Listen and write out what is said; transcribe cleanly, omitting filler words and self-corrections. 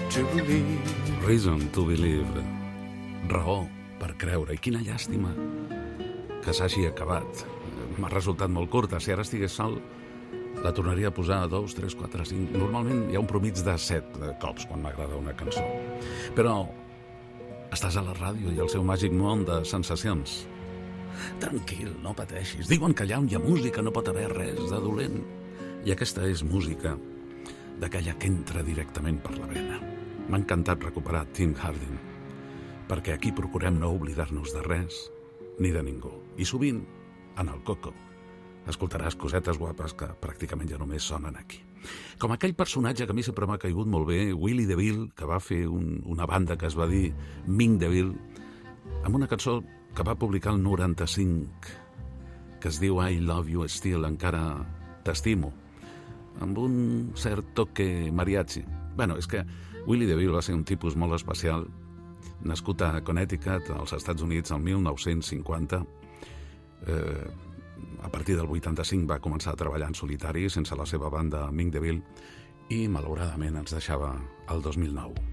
to believe. Reason to believe. Raó per creure. I quina llàstima que s'hagi acabat. M'ha resultat molt curta. Si ara estigués sol, la tornaria a posar 2, 3, 4, 5... Normalment hi ha un promig de 7 cops quan m'agrada una cançó. Però estàs a la ràdio i al seu màgic món de sensacions. Tranquil, no pateixis. Diuen que allà on hi ha música no pot haver res de dolent. I aquesta és música d'aquella que entra directament per la vena. M'ha encantat recuperar Tim Hardin, perquè aquí procurem no oblidar-nos de res ni de ningú. I sovint, en el Coco, escoltaràs cosetes guapes que pràcticament ja només sonen aquí. Com aquell personatge que a mi sempre m'ha caigut molt bé, Willie DeVille, que va fer una banda que es va dir Ming DeVille, amb una cançó que va publicar el 95, que es diu I Love You Still, encara t'estimo, amb un cert toque mariachi. Bueno, és que Willie DeVille va ser un tipus molt especial, nascut a Connecticut, als Estats Units, el 1950. A partir del 85 va començar a treballar en solitari sense la seva banda Ming DeVille i malauradament ens deixava el 2009.